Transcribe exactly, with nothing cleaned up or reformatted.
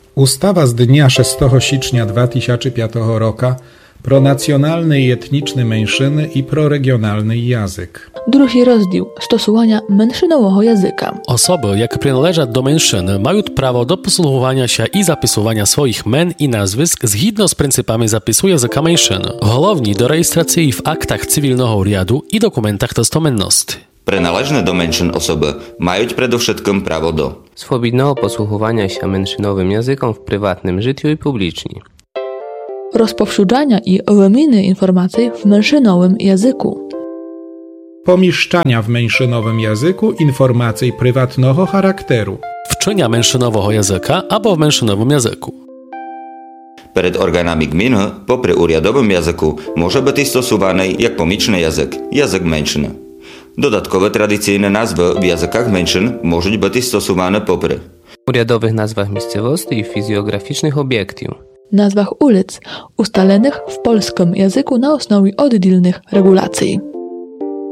Устава з дня шестого січня дві тисячі п'ятого року про національний і етнічний меншини і про regionalny język. Drugi rozdział stosowania menszynowego języka. Osoby, jakie przynależą do mensziny, mają prawo do posługiwania się i zapisywania swoich men i nazwisk zgodnie z pryncypami zapisu języka mensziny. Głównie do rejestracji w aktach cywilnego riadu i dokumentach testamenności. Przynależne do menszyn osoby mają przede wszystkim prawo do swobodnego posługiwania się menszynowym językiem w prywatnym życiu i publicznie. Rozpowszechniania i wymiany informacji w menszynowym języku. Pomieszczania w menszynowym języku informacji prywatnego charakteru. Wczynia menszynowego języka albo w menszynowym języku. Przed organami gminy, poprzez uriadowym języku, może być stosowany jak pomічny język, język mensziny. Dodatkowe tradycyjne nazwy w językach menszyn mogą być stosowane poprzez uriadowych nazwach miejscowości i fizjograficznych obiektów. Nazwach ulic ustalonych w polskim języku na osnowie oddzielnych regulacji.